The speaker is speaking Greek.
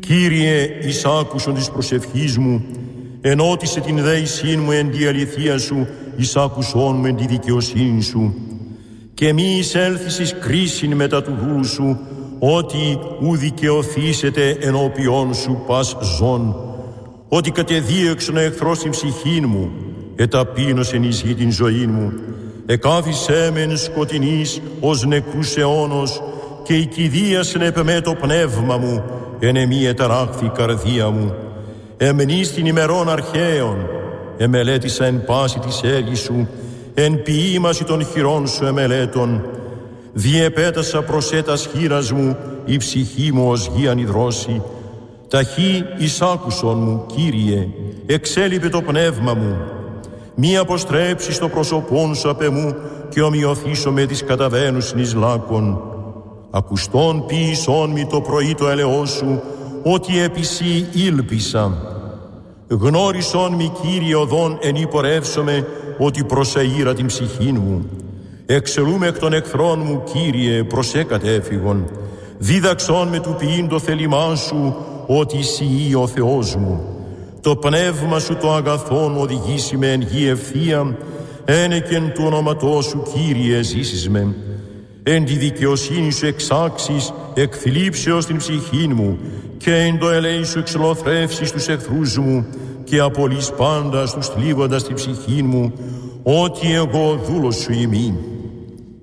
Κύριε, εις άκουσον της προσευχής μου, ενώτισε την δέησήν μου εν τη αληθεία σου, εις άκουσον μου εν τη δικαιοσύνη σου. Και μη εισέλθεις εις κρίσιν μετά του δούλου σου, ότι ου δικαιωθήσετε ενώπιόν σου πας ζών, ότι κατεδίωξον εχθρός την ψυχήν μου, εταπείνωσεν εις γη την ζωήν μου, εκάθισέ με εν σκοτεινής ως νεκρούς αιώνος, και η κηδίασεν επ' το πνεύμα μου, εν εμή εταράχθη καρδία μου. Εμνείς την ημερών αρχαίων, εμελέτησα εν πάση της έργης σου, εν ποίημαση των χειρών σου εμελέτων. Διεπέτασα προσέτας χείρας μου, η ψυχή μου ως γη ανιδρώση. Ταχύ εισάκουσον μου, Κύριε, εξέλιπε το πνεύμα μου. Μη αποστρέψεις το πρόσωπόν σου απ' εμού, και ομοιωθήσω με τις καταβαίνουσιν εις λάκων. Ακουστών ποιησόν μη το πρωί το ελεός σου, ότι επί σοι ήλπισα. Γνώρισον μη, Κύριε, οδόν εν υπορεύσομαι, ότι προσεήρα την ψυχήν μου. Εξελούμε εκ των εχθρών μου, Κύριε, προσέ κατέφυγον. Δίδαξον με του ποιήν το θέλημά σου, ότι εσύ ο Θεός μου. Το πνεύμα σου το αγαθόν οδηγήσει με εν γη ευθεία, ένεκεν του ονόματός σου, Κύριε, ζήσεις με. Εν τη δικαιοσύνη σου εξάξεις, εκθλίψεως την ψυχήν μου, και εν το ελέη σου εξολοθρεύσεις τους εχθρούς μου, και απολύς πάντα τους θλίβοντας την ψυχήν μου, ότι εγώ δούλος σου ημί.